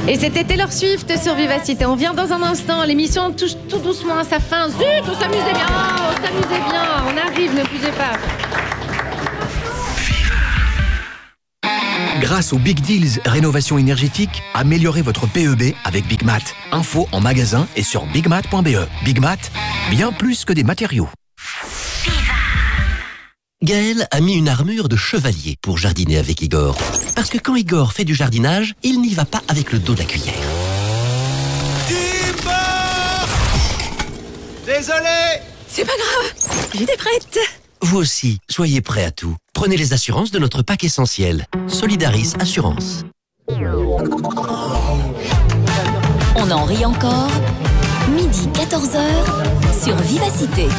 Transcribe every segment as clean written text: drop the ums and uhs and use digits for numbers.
Et c'était Taylor Swift sur Vivacité. On vient dans un instant, l'émission touche tout doucement à sa fin. Zut, on s'amusait bien, on arrive, ne bougez pas. Grâce aux Big Deals Rénovation énergétique, améliorez votre PEB avec Big Mat. Info en magasin et sur bigmat.be. Big Mat, bien plus que des matériaux. Gaël a mis une armure de chevalier pour jardiner avec Igor. Parce que quand Igor fait du jardinage, il n'y va pas avec le dos de la cuillère. Désolé! C'est pas grave, j'étais prête. Vous aussi, soyez prêts à tout. Prenez les assurances de notre pack essentiel. Solidaris Assurance. On en rit encore. Midi 14h sur Vivacité.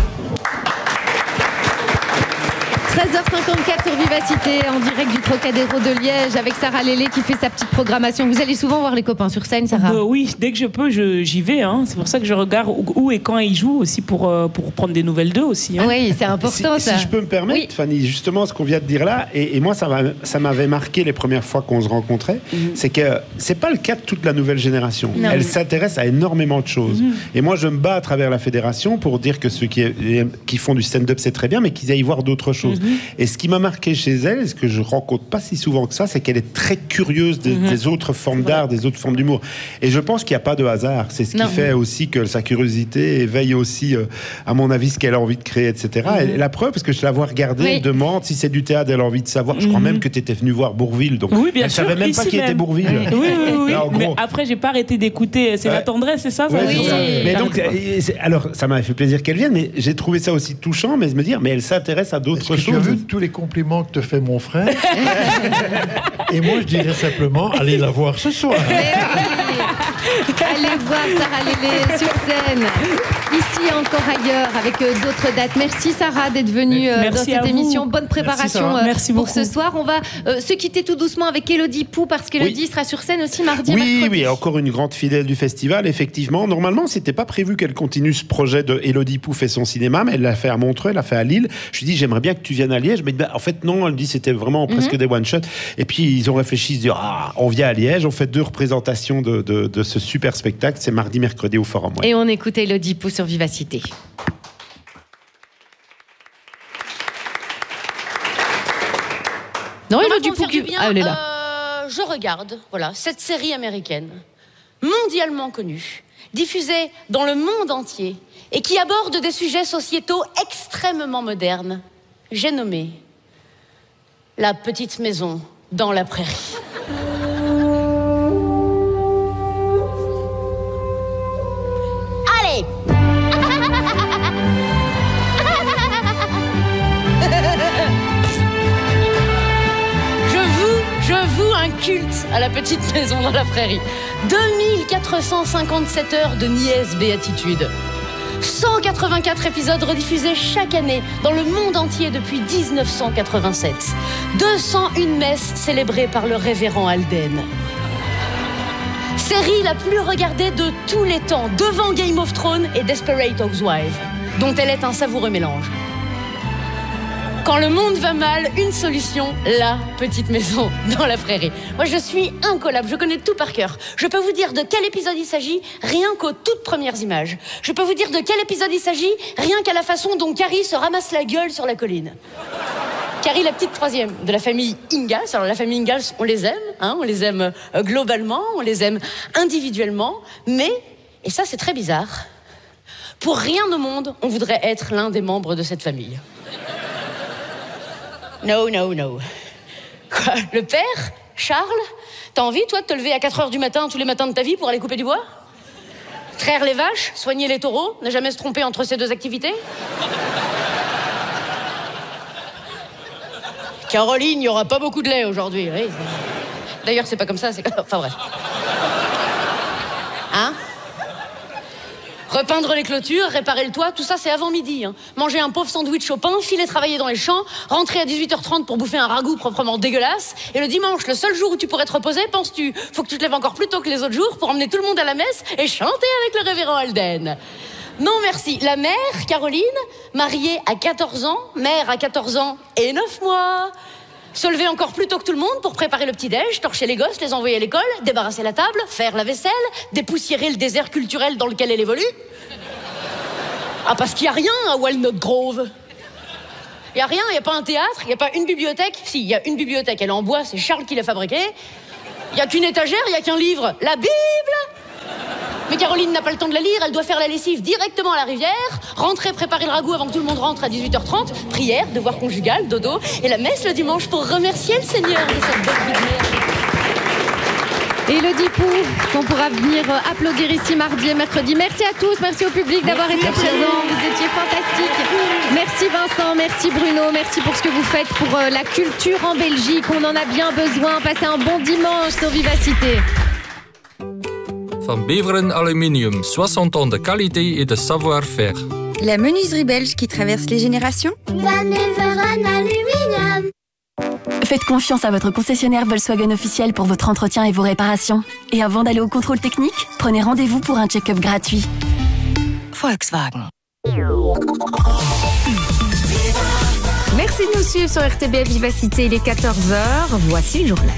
13h54 sur Vivacité, en direct du Trocadéro de Liège, avec Sarah Lélé qui fait sa petite programmation. Vous allez souvent voir les copains sur scène, Sarah? Oui, dès que je peux, j'y vais. Hein. C'est pour ça que je regarde où et quand ils jouent aussi pour prendre des nouvelles d'eux aussi. Hein. Oui, c'est important ça. Si je peux me permettre, oui. Fanny, justement ce qu'on vient de dire là, et moi ça m'avait marqué les premières fois qu'on se rencontrait, c'est que c'est pas le cas de toute la nouvelle génération. Non. Elle s'intéresse à énormément de choses. Et moi je me bats à travers la fédération pour dire que ceux qui font du stand-up c'est très bien, mais qu'ils aillent voir d'autres choses. Et ce qui m'a marqué chez elle, et ce que je rencontre pas si souvent que ça, c'est qu'elle est très curieuse des autres formes d'art, des autres formes d'humour. Et je pense qu'il n'y a pas de hasard. C'est ce qui fait aussi que sa curiosité éveille aussi, à mon avis, ce qu'elle a envie de créer, etc. Et la preuve, parce que je la vois regarder, elle demande si c'est du théâtre, elle a envie de savoir. Je crois même que tu étais venu voir Bourvil. Donc bien elle sûr, savait même pas qui était Bourvil. Oui. Mais après, j'ai pas arrêté d'écouter. C'est la tendresse, c'est ça, ça Mais donc, alors, ça m'a fait plaisir qu'elle vienne, mais j'ai trouvé ça aussi touchant, mais me dire, mais elle s'intéresse à d'autres choses. Tu as vu tous les compliments que te fait mon frère. Et moi, je dirais simplement, allez la voir ce soir. Allez voir Sarah Lélé sur scène, ici et encore ailleurs, avec d'autres dates. Merci Sarah d'être venue dans cette émission. Bonne préparation pour ce soir. On va se quitter tout doucement avec Élodie Pou, parce qu'Élodie sera sur scène aussi mardi et mercredi. Oui, encore une grande fidèle du festival, effectivement. Normalement, c'était pas prévu qu'elle continue ce projet de Élodie Pou fait son cinéma, mais elle l'a fait à Montreux, elle l'a fait à Lille. Je lui dis, j'aimerais bien que tu viennes à Liège. Mais en fait, non, elle me dit, c'était vraiment presque des one-shots. Et puis, ils ont réfléchi, ils se disent, on vient à Liège, on fait 2 représentations de ce super spectacle. C'est mardi, mercredi au Forum. Et on écoute Élodie Pou sur Vivacité. Non, Élodie Pou, elle est là. Je regarde, cette série américaine, mondialement connue, diffusée dans le monde entier, et qui aborde des sujets sociétaux extrêmement modernes. J'ai nommé La petite maison dans la prairie. Allez! Je voue un culte à La petite maison dans la prairie. 2457 heures de niaise béatitude. 184 épisodes rediffusés chaque année dans le monde entier depuis 1987. 201 messes célébrées par le révérend Alden. Série la plus regardée de tous les temps, devant Game of Thrones et Desperate Housewives, dont elle est un savoureux mélange. Quand le monde va mal, une solution, La petite maison dans la prairie. Moi, je suis incollable, je connais tout par cœur. Je peux vous dire de quel épisode il s'agit, rien qu'aux toutes premières images. Je peux vous dire de quel épisode il s'agit, rien qu'à la façon dont Carrie se ramasse la gueule sur la colline. Carrie, la petite troisième de la famille Ingalls. Alors, la famille Ingalls, on les aime, on les aime globalement, on les aime individuellement, mais, et ça c'est très bizarre, pour rien au monde, on voudrait être l'un des membres de cette famille. No. Quoi, le père, Charles, t'as envie, toi, de te lever à 4h du matin tous les matins de ta vie pour aller couper du bois? Traire les vaches, soigner les taureaux, ne jamais se tromper entre ces 2 activités? Caroline, il n'y aura pas beaucoup de lait aujourd'hui. Oui. D'ailleurs, c'est pas comme ça, c'est comme... Enfin bref. Repeindre les clôtures, réparer le toit, tout ça c'est avant midi. Manger un pauvre sandwich au pain, filer travailler dans les champs, rentrer à 18h30 pour bouffer un ragoût proprement dégueulasse. Et le dimanche, le seul jour où tu pourrais te reposer, penses-tu, faut que tu te lèves encore plus tôt que les autres jours pour emmener tout le monde à la messe et chanter avec le révérend Alden. Non merci. La mère, Caroline, mariée à 14 ans, mère à 14 ans et 9 mois. Se lever encore plus tôt que tout le monde pour préparer le petit-déj, torcher les gosses, les envoyer à l'école, débarrasser la table, faire la vaisselle, dépoussiérer le désert culturel dans lequel elle évolue. Ah, parce qu'il n'y a rien à Walnut Grove. Il n'y a rien, il n'y a pas un théâtre, il n'y a pas une bibliothèque. Si, il y a une bibliothèque, elle est en bois, c'est Charles qui l'a fabriquée. Il n'y a qu'une étagère, il n'y a qu'un livre, la Bible. Mais Caroline n'a pas le temps de la lire, elle doit faire la lessive directement à la rivière, rentrer, préparer le ragoût avant que tout le monde rentre à 18h30, prière, devoir conjugal, dodo, et la messe le dimanche pour remercier le Seigneur de cette bonne lumière. Élodie Pou, qu'on pourra venir applaudir ici mardi et mercredi. Merci à tous, merci au public d'avoir été présent. Vous étiez fantastiques. Merci Vincent, merci Bruno, merci pour ce que vous faites pour la culture en Belgique. On en a bien besoin. Passez un bon dimanche sur Vivacité. Van Beveren Aluminium, 60 ans de qualité et de savoir-faire. La menuiserie belge qui traverse les générations. Van Beveren Aluminium. Faites confiance à votre concessionnaire Volkswagen officiel pour votre entretien et vos réparations. Et avant d'aller au contrôle technique, prenez rendez-vous pour un check-up gratuit. Volkswagen. Merci de nous suivre sur RTBF Vivacité, il est 14h. Voici le journal.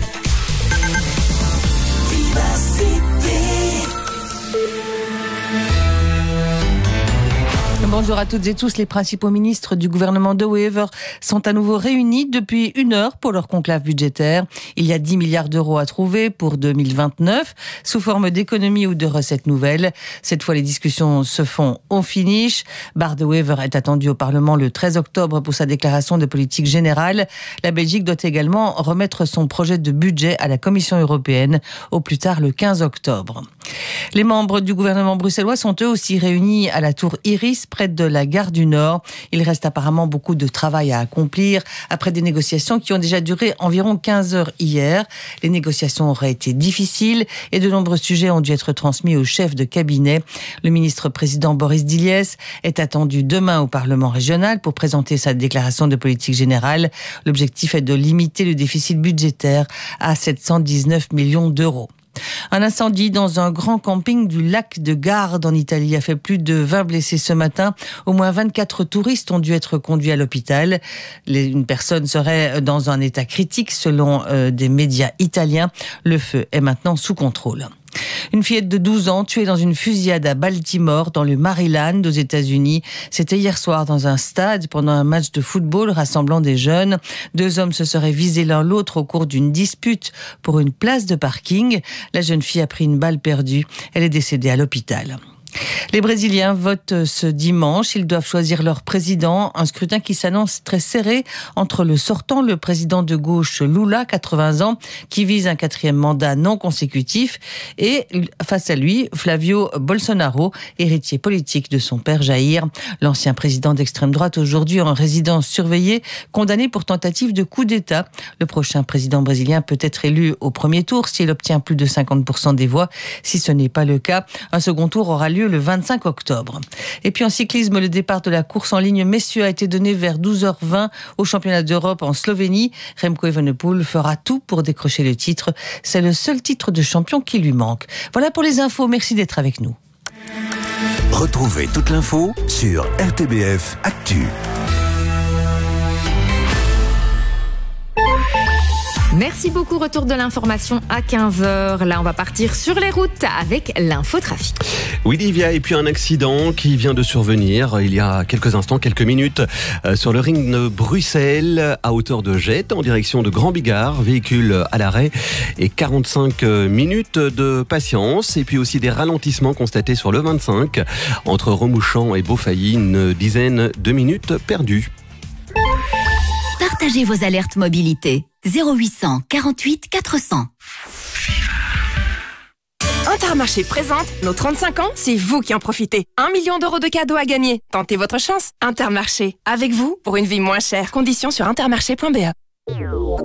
Bonjour à toutes et tous. Les principaux ministres du gouvernement de Wever sont à nouveau réunis depuis 1 heure pour leur conclave budgétaire. Il y a 10 milliards d'euros à trouver pour 2029 sous forme d'économies ou de recettes nouvelles. Cette fois, les discussions se font au finish. Bart De Wever est attendu au Parlement le 13 octobre pour sa déclaration de politique générale. La Belgique doit également remettre son projet de budget à la Commission européenne au plus tard le 15 octobre. Les membres du gouvernement bruxellois sont eux aussi réunis à la tour Iris, près de la gare du Nord. Il reste apparemment beaucoup de travail à accomplir après des négociations qui ont déjà duré environ 15 heures hier. Les négociations auraient été difficiles et de nombreux sujets ont dû être transmis au chef de cabinet. Le ministre-président Boris Diliès est attendu demain au Parlement régional pour présenter sa déclaration de politique générale. L'objectif est de limiter le déficit budgétaire à 719 millions d'euros. Un incendie dans un grand camping du lac de Garde en Italie a fait plus de 20 blessés ce matin. Au moins 24 touristes ont dû être conduits à l'hôpital. Une personne serait dans un état critique selon des médias italiens. Le feu est maintenant sous contrôle. Une fillette de 12 ans tuée dans une fusillade à Baltimore, dans le Maryland, aux États-Unis. C'était hier soir dans un stade pendant un match de football rassemblant des jeunes. 2 hommes se seraient visés l'un l'autre au cours d'une dispute pour une place de parking. La jeune fille a pris une balle perdue. Elle est décédée à l'hôpital. Les Brésiliens votent ce dimanche. Ils doivent choisir leur président. Un scrutin qui s'annonce très serré entre le sortant, le président de gauche Lula, 80 ans, qui vise un 4e mandat non consécutif, et face à lui, Flavio Bolsonaro, héritier politique de son père Jair. L'ancien président d'extrême droite, aujourd'hui en résidence surveillée, condamné pour tentative de coup d'État. Le prochain président brésilien peut être élu au premier tour s'il obtient plus de 50% des voix. Si ce n'est pas le cas, un second tour aura lieu le 25 octobre. Et puis en cyclisme, le départ de la course en ligne messieurs a été donné vers 12h20 au championnat d'Europe en Slovénie. Remco Evenepoel fera tout pour décrocher le titre. C'est le seul titre de champion qui lui manque. Voilà pour les infos. Merci d'être avec nous. Retrouvez toute l'info sur RTBF Actu. Merci beaucoup. Retour de l'information à 15h. Là, on va partir sur les routes avec l'infotrafic. Oui, Livia, et puis un accident qui vient de survenir il y a quelques instants, quelques minutes, sur le ring de Bruxelles, à hauteur de Jette, en direction de Grand Bigard. Véhicule à l'arrêt et 45 minutes de patience. Et puis aussi des ralentissements constatés sur le 25, entre Remouchamp et Beaufailly, une dizaine de minutes perdues. Partagez vos alertes mobilité. 0800 48 400. Intermarché présente nos 35 ans, c'est vous qui en profitez. 1 million d'euros de cadeaux à gagner. Tentez votre chance. Intermarché, avec vous pour une vie moins chère. Conditions sur intermarché.be.